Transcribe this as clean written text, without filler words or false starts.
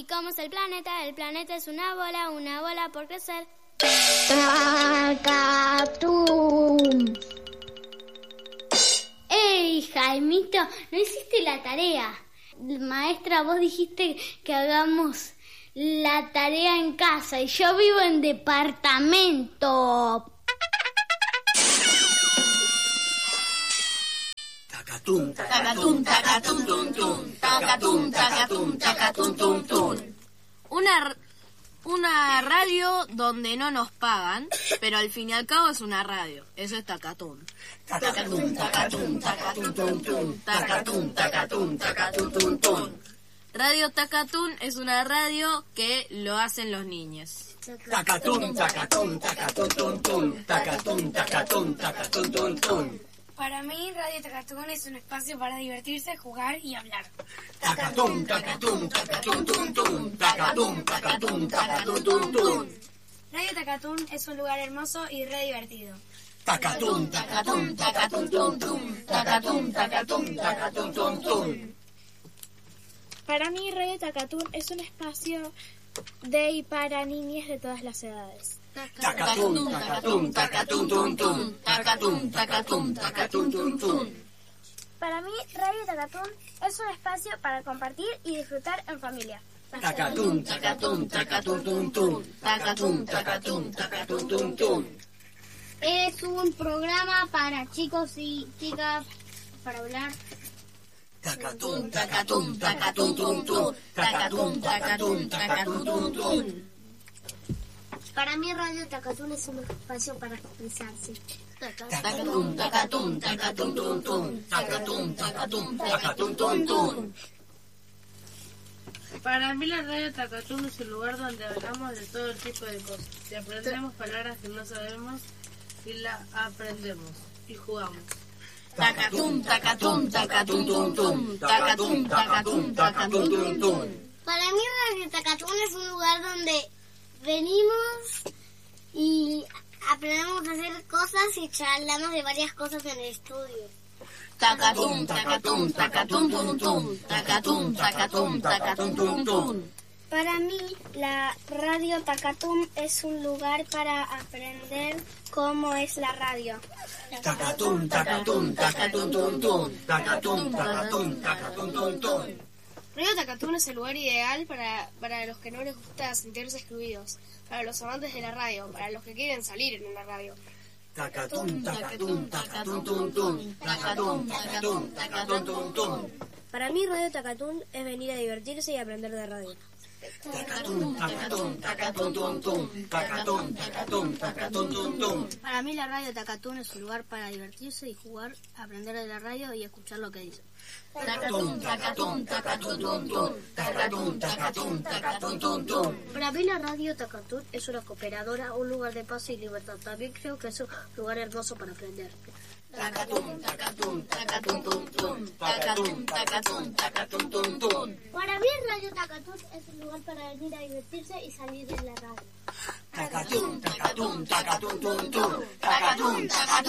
cómo es el planeta es una bola por crecer. Takatoon. ¡Ey, Jaimito! ¿No hiciste la tarea? Maestra, vos dijiste que hagamos la tarea en casa y yo vivo en departamento. Takatoon, takatoon, takatoon, tun, tun. Takatoon, takatoon, takatoon, tun, tun. Una radio donde no nos pagan, pero al fin y al cabo es una radio. Eso es Takatoon. Takatoon, takatoon, takatoon, tun, tun. Takatoon, takatoon, takatoon, tun, tun. Radio Takatoon es una radio que lo hacen los niños. Takatoon, takatoon, takatoon, tun, tun. Takatoon, takatoon, takatoon, tun, tun. Para mí, Radio Takatoon es un espacio para divertirse, jugar y hablar. Takatoon, takatoon, takatoon, tun, tun. Takatoon, takatoon, takatoon, tun, tun. Radio Takatoon es un lugar hermoso y re divertido. Takatoon, takatoon, takatoon, tun, tun. Takatoon, takatoon, takatoon, tun, tun. Para mí, Radio Takatoon es un espacio de y para niñas de todas las edades. Takatoon, takatoon, takatoon, tun, tun. Takatoon, takatoon, takatoon, tun, tun. Para mí, Radio Takatoon es un espacio para compartir y disfrutar en familia. Takatoon, takatoon, takatoon, tun, tun. Takatoon, takatoon, takatoon, tun, tun. Es un programa para chicos y chicas para hablar. Takatoon, takatoon, takatoon, tun, tun. Takatoon, takatoon, takatoon, tun, tun. Para mí, Radio Takatoon es un espacio para expresarse. Takatoon, takatoon, takatoon, tun, tun. Takatoon, takatoon, takatoon, tun, tun. Para mí la Radio Takatoon es un lugar donde hablamos de todo tipo de cosas. Y aprendemos palabras que no sabemos y las aprendemos y jugamos. Takatoon, takatoon, takatoon, tun, tun. Takatoon, takatoon, takatoon, tun, tun. Para mí, Radio Takatoon es un lugar donde venimos y aprendemos a hacer cosas y charlamos de varias cosas en el estudio. Takatoon, takatoon, takatoon, tun, tun. Takatoon, takatoon, takatoon, tun, tun. Para mí, la Radio Takatoon es un lugar para aprender cómo es la radio. Takatoon, takatoon, takatoon, tun, tun. Takatoon, takatoon, takatoon, tun, tun. Radio Takatoon es el lugar ideal para los que no les gusta sentirse excluidos, para los amantes de la radio, para los que quieren salir en una radio. Takatoon, takatoon, takatoon, tun, tun. Takatoon, takatoon, takatoon, tun, tun. Para mí, Radio Takatoon es venir a divertirse y aprender de radio. Takatoon, takatoon, takatoon, tun, tun. Takatoon, takatoon, takatoon, tun, tun. Para mí, la Radio Takatoon es un lugar para divertirse y jugar, aprender de la radio y escuchar lo que dicen. Takatoon, takatoon, takatoon, tun, tun. Takatoon, takatoon, takatoon, tun, tun. Para mí, la Radio Takatoon es una cooperadora, un lugar de paz y libertad. También creo que es un lugar hermoso para aprender. Takatoon, takatoon, takatoon, tun, tun. Takatoon, takatoon, takatoon, tun, tun. Para mí, Radio Takatoon es un lugar para venir a divertirse y salir de la radio. Takatoon, takatoon, takatoon, tun, tun. Takatoon, takatoon.